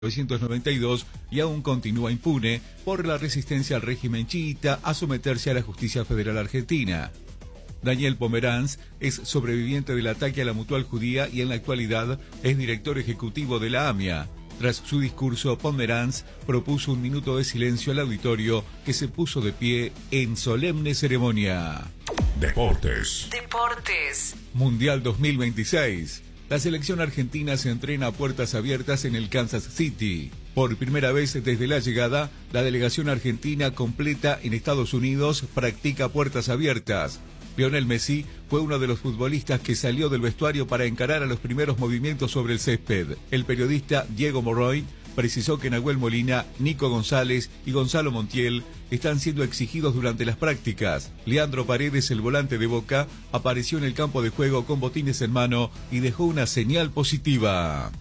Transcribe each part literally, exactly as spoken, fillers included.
mil novecientos noventa y dos y aún continúa impune por la resistencia al régimen chiita a someterse a la justicia federal argentina. Daniel Pomeranz es sobreviviente del ataque a la Mutual Judía y en la actualidad es director ejecutivo de la A M I A. Tras su discurso, Pomeranz propuso un minuto de silencio al auditorio que se puso de pie en solemne ceremonia. Deportes. Deportes. Mundial dos mil veintiséis. La selección argentina se entrena a puertas abiertas en el Kansas City. Por primera vez desde la llegada, la delegación argentina completa en Estados Unidos practica puertas abiertas. Lionel Messi fue uno de los futbolistas que salió del vestuario para encarar a los primeros movimientos sobre el césped. El periodista Diego Morroy precisó que Nahuel Molina, Nico González y Gonzalo Montiel están siendo exigidos durante las prácticas. Leandro Paredes, el volante de Boca, apareció en el campo de juego con botines en mano y dejó una señal positiva.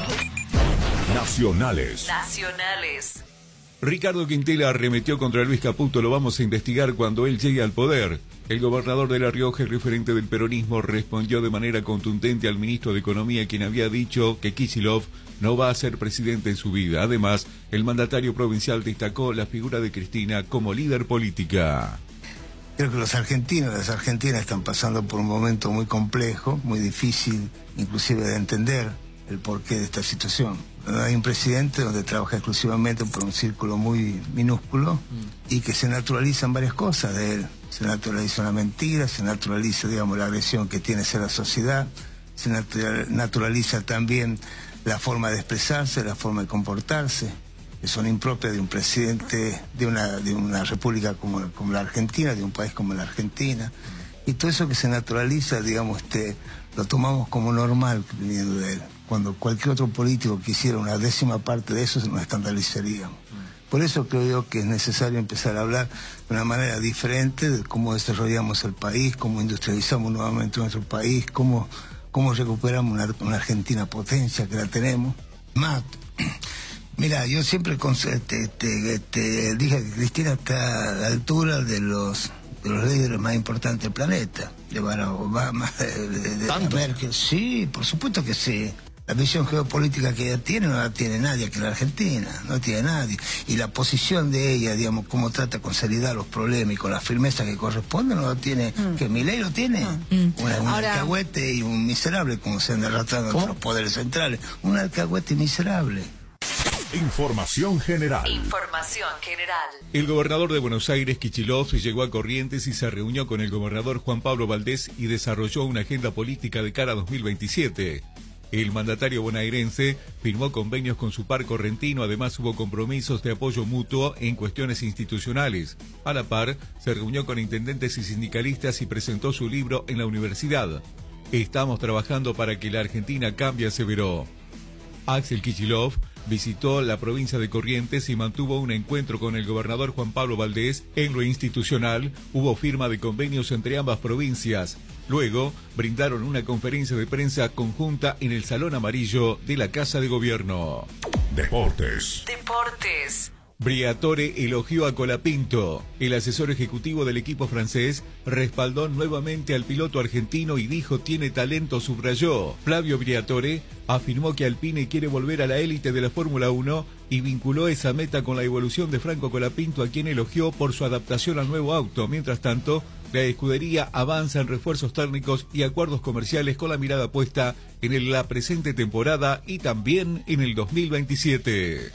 Nacionales. Nacionales. Ricardo Quintela arremetió contra Luis Caputo, lo vamos a investigar cuando él llegue al poder. El gobernador de La Rioja y referente del peronismo respondió de manera contundente al ministro de Economía, quien había dicho que Kicillof no va a ser presidente en su vida. Además, el mandatario provincial destacó la figura de Cristina como líder política. Creo que los argentinos, las argentinas están pasando por un momento muy complejo, muy difícil, inclusive de entender el porqué de esta situación. Hay un presidente donde trabaja exclusivamente por un círculo muy minúsculo mm. y que se naturalizan varias cosas de él. Se naturaliza una mentira, se naturaliza, digamos, la agresión que tiene hacia la sociedad, se naturaliza también la forma de expresarse, la forma de comportarse, que son impropias de un presidente de una, de una república como, como la Argentina, de un país como la Argentina. Y todo eso que se naturaliza, digamos, este, lo tomamos como normal viniendo de él. Cuando cualquier otro político quisiera una décima parte de eso, nos escandalizaríamos. Por eso creo yo que es necesario empezar a hablar de una manera diferente de cómo desarrollamos el país, cómo industrializamos nuevamente nuestro país, cómo, cómo recuperamos una, una Argentina potencia que la tenemos. Más, mira, yo siempre te, te, te, te dije que Cristina está a la altura de los... de los líderes más importantes del planeta, de Barack Obama, de, de, de Merkel. Sí, por supuesto que sí. La visión geopolítica que ella tiene no la tiene nadie aquí en la Argentina, no tiene nadie. Y la posición de ella, digamos, cómo trata con seriedad los problemas y con la firmeza que corresponde, no la tiene, mm. que Milei lo tiene. Mm. Una, un Ahora... alcahuete y un miserable, como se han arrastrado entre los poderes centrales. Un alcahuete miserable. Información general. Información general. El gobernador de Buenos Aires, Kicillof, llegó a Corrientes y se reunió con el gobernador Juan Pablo Valdés y desarrolló una agenda política de cara a dos mil veintisiete. El mandatario bonaerense firmó convenios con su par correntino, además hubo compromisos de apoyo mutuo en cuestiones institucionales. A la par, se reunió con intendentes y sindicalistas y presentó su libro en la universidad. Estamos trabajando para que la Argentina cambie, aseveró. Axel Kicillof visitó la provincia de Corrientes y mantuvo un encuentro con el gobernador Juan Pablo Valdés. En lo institucional, hubo firma de convenios entre ambas provincias. Luego, brindaron una conferencia de prensa conjunta en el Salón Amarillo de la Casa de Gobierno. Deportes. Deportes. Briatore elogió a Colapinto. El asesor ejecutivo del equipo francés respaldó nuevamente al piloto argentino y dijo tiene talento, subrayó. Flavio Briatore afirmó que Alpine quiere volver a la élite de la Fórmula uno y vinculó esa meta con la evolución de Franco Colapinto, a quien elogió por su adaptación al nuevo auto. Mientras tanto, la escudería avanza en refuerzos técnicos y acuerdos comerciales con la mirada puesta en la presente temporada y también en el dos mil veintisiete.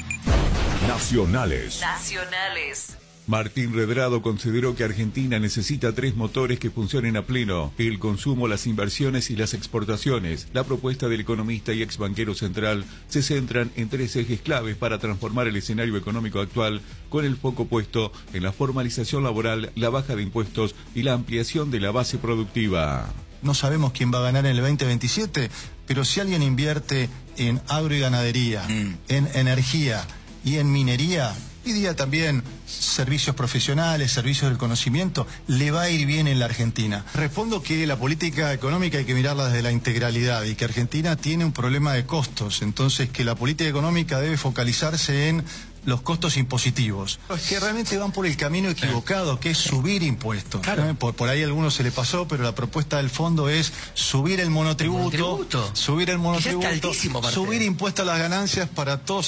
Nacionales. Nacionales. Martín Redrado consideró que Argentina necesita tres motores que funcionen a pleno: el consumo, las inversiones y las exportaciones. La propuesta del economista y ex banquero central se centran en tres ejes claves para transformar el escenario económico actual, con el foco puesto en la formalización laboral, la baja de impuestos y la ampliación de la base productiva. No sabemos quién va a ganar en el veinte veintisiete, pero si alguien invierte en agro y ganadería, mm. en energía y en minería, hoy día también servicios profesionales, servicios del conocimiento, le va a ir bien en la Argentina. Respondo que la política económica hay que mirarla desde la integralidad y que Argentina tiene un problema de costos, entonces que la política económica debe focalizarse en los costos impositivos, es que realmente van por el camino equivocado, que es subir impuestos. Claro. Por, por ahí a algunos se le pasó, pero la propuesta del fondo es subir el monotributo, ¿El monotributo? subir el monotributo, altísimo, subir impuestos a las ganancias para todos